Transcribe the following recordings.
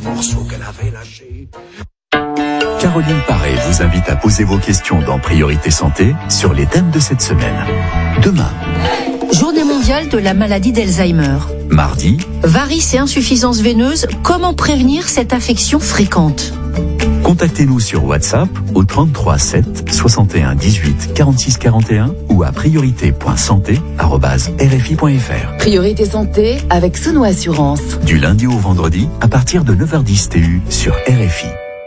morceau qu'elle avait lâché. Caroline Paré vous invite à poser vos questions dans Priorité Santé sur les thèmes de cette semaine. Demain, Journée mondiale de la maladie d'Alzheimer. mardi, Varices et insuffisance veineuse, comment prévenir cette affection fréquente? contactez-nous sur WhatsApp au 33 7 61 18 46 41 ou à priorité.santé@rfi.fr. Priorité Santé avec Sono Assurance. Du lundi au vendredi à partir de 9h10 TU sur RFI.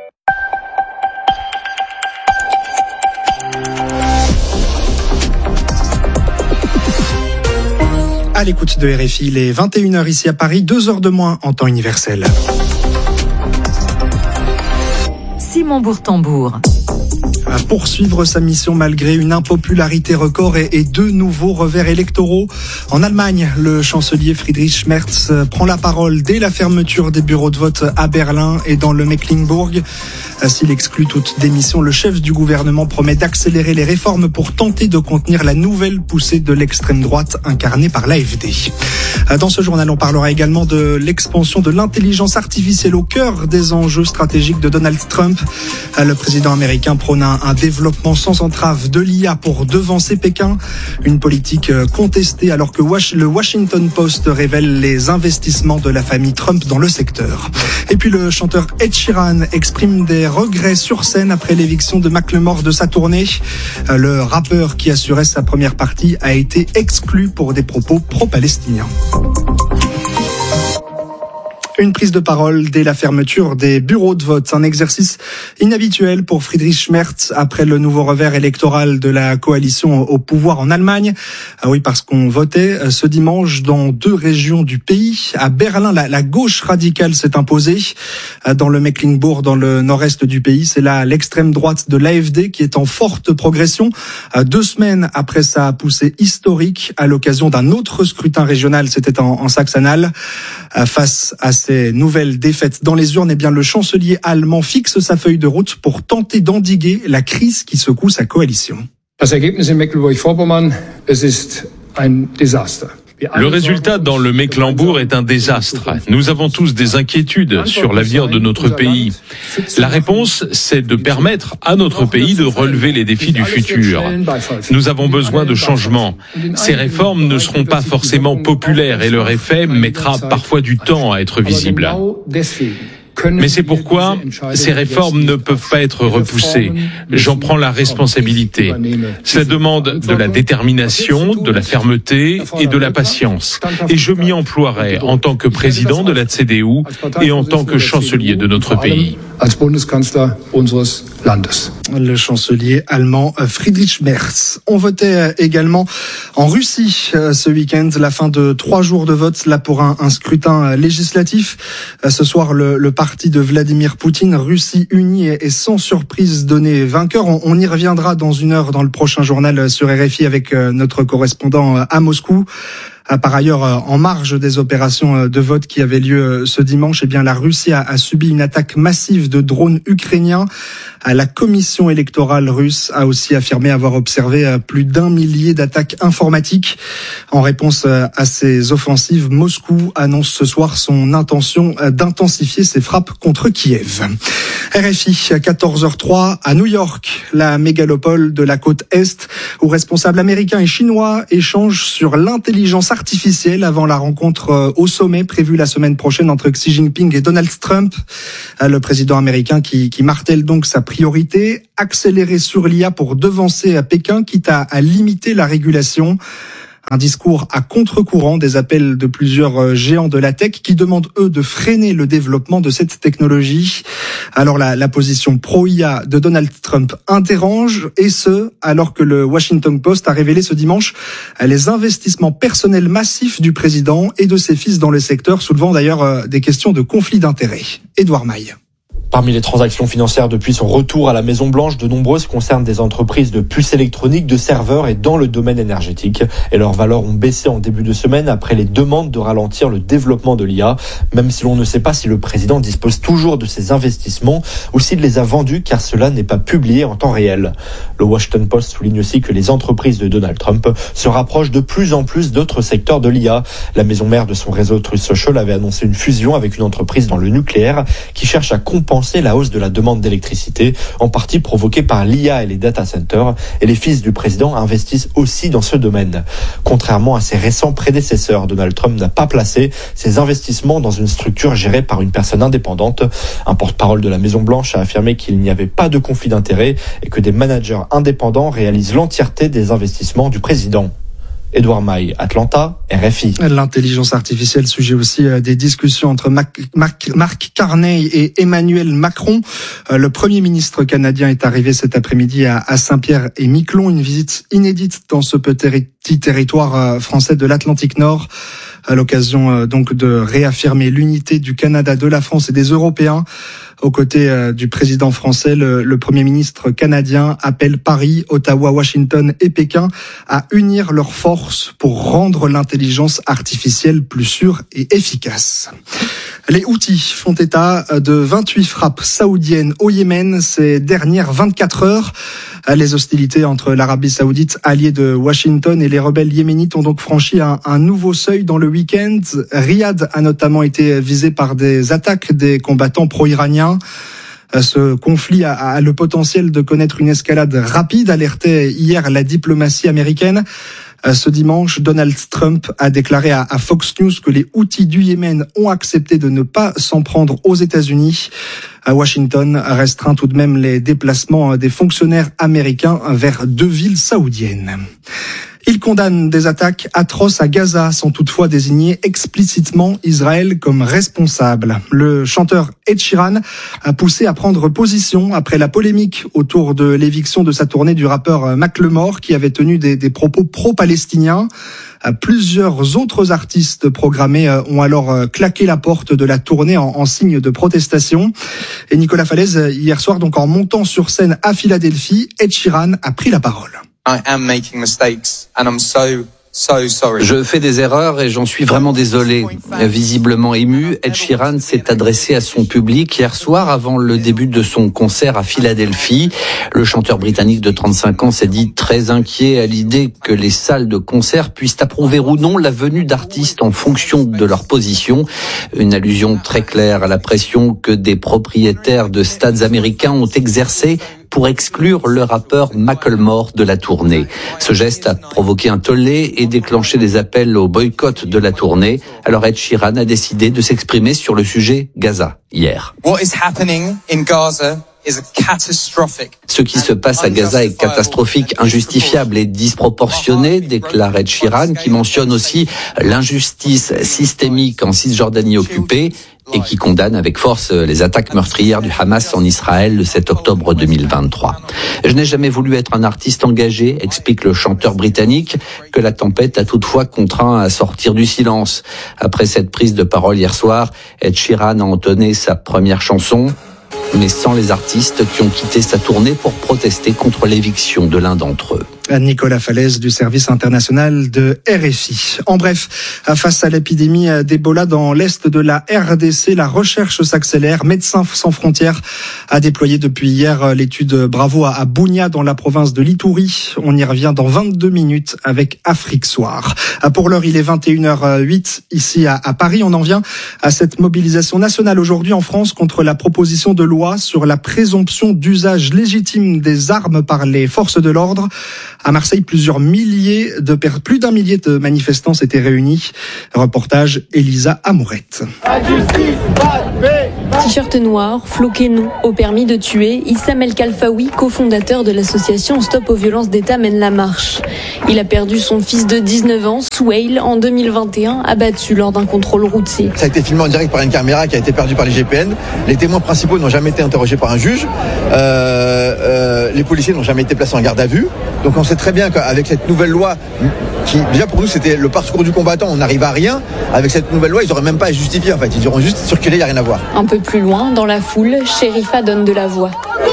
À l'écoute de RFI, il est 21h ici à Paris, 2 heures de moins en temps universel. Simon Bourtambour. À poursuivre sa mission malgré une impopularité record et 2 nouveaux revers électoraux. En Allemagne, le chancelier Friedrich Merz prend la parole dès la fermeture des bureaux de vote à Berlin et dans le Mecklembourg. S'il exclut toute démission, le chef du gouvernement promet d'accélérer les réformes pour tenter de contenir la nouvelle poussée de l'extrême droite incarnée par l'AfD. Dans ce journal, on parlera également de l'expansion de l'intelligence artificielle au cœur des enjeux stratégiques de Donald Trump. Le président américain prône un développement sans entrave de l'IA pour devancer Pékin. Une politique contestée alors que le Washington Post révèle les investissements de la famille Trump dans le secteur. Et puis le chanteur Ed Sheeran exprime des regrets sur scène après l'éviction de Macklemore de sa tournée. Le rappeur qui assurait sa première partie a été exclu pour des propos pro-palestiniens. Une prise de parole dès la fermeture des bureaux de vote, un exercice inhabituel pour Friedrich Merz après le nouveau revers électoral de la coalition au pouvoir en Allemagne. Ah oui, parce qu'on votait ce dimanche dans 2 régions du pays. À Berlin, la gauche radicale s'est imposée. Dans le Mecklembourg, dans le nord-est du pays, c'est là l'extrême droite de l'AfD qui est en forte progression. 2 semaines après sa poussée historique à l'occasion d'un autre scrutin régional, c'était en Saxe-Anhalt. Face à ces nouvelles défaites dans les urnes, eh bien, le chancelier allemand fixe sa feuille de route pour tenter d'endiguer la crise qui secoue sa coalition. Das Ergebnis in Mecklenburg-Vorpommern, es ist ein Desaster. Le résultat dans le Mecklembourg est un désastre. Nous avons tous des inquiétudes sur l'avenir de notre pays. La réponse, c'est de permettre à notre pays de relever les défis du futur. Nous avons besoin de changements. Ces réformes ne seront pas forcément populaires et leur effet mettra parfois du temps à être visible. Mais c'est pourquoi ces réformes ne peuvent pas être repoussées. J'en prends la responsabilité. Cela demande de la détermination, de la fermeté et de la patience. Et je m'y emploierai en tant que président de la CDU et en tant que chancelier de notre pays. Le chancelier allemand Friedrich Merz. On votait également en Russie ce week-end, la fin de 3 jours de vote là pour un scrutin législatif. Ce soir, le parti de Vladimir Poutine, Russie unie, est sans surprise donné vainqueur. On y reviendra dans 1 heure dans le prochain journal sur RFI avec notre correspondant à Moscou. Par ailleurs, en marge des opérations de vote qui avaient lieu ce dimanche, eh bien, la Russie a subi une attaque massive de drones ukrainiens. La commission électorale russe a aussi affirmé avoir observé plus d'1 millier d'attaques informatiques. En réponse à ces offensives, Moscou annonce ce soir son intention d'intensifier ses frappes contre Kiev. RFI, à 14h03, à New York, la mégalopole de la côte Est, où responsables américains et chinois échangent sur l'intelligence artificielle avant la rencontre au sommet prévue la semaine prochaine entre Xi Jinping et Donald Trump. Le président américain qui martèle donc sa priorité, accélérer sur l'IA pour devancer à Pékin, quitte à limiter la régulation. Un discours à contre-courant des appels de plusieurs géants de la tech qui demandent, eux, de freiner le développement de cette technologie. Alors la position pro-IA de Donald Trump interroge, et ce, alors que le Washington Post a révélé ce dimanche les investissements personnels massifs du président et de ses fils dans le secteur, soulevant d'ailleurs des questions de conflit d'intérêts. Édouard Maille. Parmi les transactions financières depuis son retour à la Maison-Blanche, de nombreuses concernent des entreprises de puces électroniques, de serveurs et dans le domaine énergétique. Et leurs valeurs ont baissé en début de semaine après les demandes de ralentir le développement de l'IA, même si l'on ne sait pas si le président dispose toujours de ces investissements ou s'il les a vendus car cela n'est pas publié en temps réel. Le Washington Post souligne aussi que les entreprises de Donald Trump se rapprochent de plus en plus d'autres secteurs de l'IA. La maison mère de son réseau Truth Social avait annoncé une fusion avec une entreprise dans le nucléaire qui cherche à compenser la hausse de la demande d'électricité, en partie provoquée par l'IA et les data centers, et les fils du président investissent aussi dans ce domaine. Contrairement à ses récents prédécesseurs, Donald Trump n'a pas placé ses investissements dans une structure gérée par une personne indépendante. Un porte-parole de la Maison-Blanche a affirmé qu'il n'y avait pas de conflit d'intérêts et que des managers indépendants réalisent l'entièreté des investissements du président. Édouard Maille, Atlanta, RFI. L'intelligence artificielle, sujet aussi des discussions entre Mark Carney et Emmanuel Macron. Le Premier ministre canadien est arrivé cet après-midi à Saint-Pierre-et-Miquelon, une visite inédite dans ce petit territoire français de l'Atlantique Nord, à l'occasion donc de réaffirmer l'unité du Canada, de la France et des Européens. Aux côtés du président français, le Premier ministre canadien appelle Paris, Ottawa, Washington et Pékin à unir leurs forces pour rendre l'intelligence artificielle plus sûre et efficace. Les Houthis font état de 28 frappes saoudiennes au Yémen ces dernières 24 heures. Les hostilités entre l'Arabie saoudite, alliée de Washington, et les rebelles yéménites ont donc franchi un nouveau seuil dans le week-end. Riyad a notamment été visé par des attaques des combattants pro-iraniens. Ce conflit a le potentiel de connaître une escalade rapide, alertait hier la diplomatie américaine. Ce dimanche, Donald Trump a déclaré à Fox News que les Houthis du Yémen ont accepté de ne pas s'en prendre aux États-Unis. Washington restreint tout de même les déplacements des fonctionnaires américains vers 2 villes saoudiennes. Il condamne des attaques atroces à Gaza sans toutefois désigner explicitement Israël comme responsable. Le chanteur Ed Sheeran a poussé à prendre position après la polémique autour de l'éviction de sa tournée du rappeur Macklemore qui avait tenu des propos pro-palestiniens. Plusieurs autres artistes programmés ont alors claqué la porte de la tournée en signe de protestation. Et Nicolas Falaise, hier soir, donc en montant sur scène à Philadelphie, Ed Sheeran a pris la parole. I am making mistakes and I'm so sorry. Je fais des erreurs et j'en suis vraiment désolé. Visiblement ému, Ed Sheeran s'est adressé à son public hier soir avant le début de son concert à Philadelphie. Le chanteur britannique de 35 ans s'est dit très inquiet à l'idée que les salles de concert puissent approuver ou non la venue d'artistes en fonction de leur position. Une allusion très claire à la pression que des propriétaires de stades américains ont exercée pour exclure le rappeur Macklemore de la tournée. Ce geste a provoqué un tollé et déclenché des appels au boycott de la tournée. Alors Ed Sheeran a décidé de s'exprimer sur le sujet Gaza hier. What is happening in Gaza is catastrophic. Ce qui se passe à Gaza est catastrophique, injustifiable et disproportionné, déclare Ed Sheeran, qui mentionne aussi l'injustice systémique en Cisjordanie occupée et qui condamne avec force les attaques meurtrières du Hamas en Israël le 7 octobre 2023. Je n'ai jamais voulu être un artiste engagé, explique le chanteur britannique, que la tempête a toutefois contraint à sortir du silence. Après cette prise de parole hier soir, Ed Sheeran a entonné sa première chanson, mais sans les artistes qui ont quitté sa tournée pour protester contre l'éviction de l'un d'entre eux. Nicolas Falaise du service international de RFI. En bref, face à l'épidémie d'Ebola dans l'est de la RDC, la recherche s'accélère. Médecins sans frontières a déployé depuis hier l'étude Bravo à Bunia dans la province de l'Ituri. On y revient dans 22 minutes avec Afrique Soir. Pour l'heure, il est 21h08 ici à Paris. On en vient à cette mobilisation nationale aujourd'hui en France contre la proposition de loi sur la présomption d'usage légitime des armes par les forces de l'ordre. À Marseille, plus d'un millier de manifestants s'étaient réunis. Reportage Elisa Amourette. T-shirt noir, floqué non au permis de tuer, Issam El Khalfaoui, cofondateur de l'association Stop aux violences d'État, mène la marche. Il a perdu son fils de 19 ans, Souheil, en 2021, abattu lors d'un contrôle routier. Ça a été filmé en direct par une caméra qui a été perdue par les GPN. Les témoins principaux n'ont jamais été interrogés par un juge. Les policiers n'ont jamais été placés en garde à vue. Donc on sait très bien qu'avec cette nouvelle loi, qui déjà pour nous c'était le parcours du combattant, on n'arrive à rien. Avec cette nouvelle loi, ils n'auraient même pas à justifier en fait. Ils auront juste circulé, il n'y a rien à voir. Un peu plus loin, dans la foule, Sherifa donne de la voix.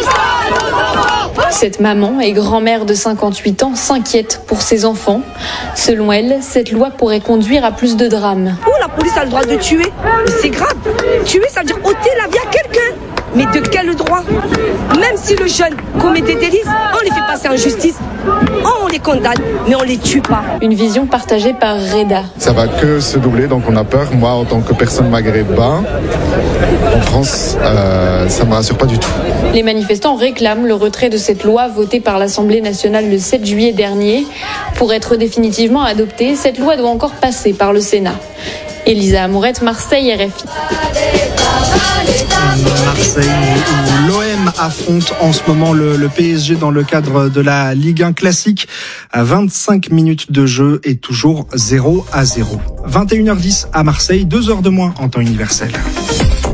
Cette maman et grand-mère de 58 ans s'inquiète pour ses enfants. Selon elle, cette loi pourrait conduire à plus de drames. La police a le droit de tuer, mais c'est grave. Tuer, ça veut dire ôter la vie à quelqu'un. Mais de quel droit? Même si le jeune commet des délits, on les fait passer en justice. On les condamne, mais on les tue pas. Une vision partagée par Reda. Ça va que se doubler, donc on a peur. Moi, en tant que personne maghrébin, en France, ça me rassure pas du tout. Les manifestants réclament le retrait de cette loi votée par l'Assemblée nationale le 7 juillet dernier. Pour être définitivement adoptée, cette loi doit encore passer par le Sénat. Elisa Amourette, Marseille, RFI. Marseille, où l'OM affronte en ce moment le PSG dans le cadre de la Ligue 1 classique. À 25 minutes de jeu et toujours 0-0. 21h10 à Marseille, 2 heures de moins en temps universel.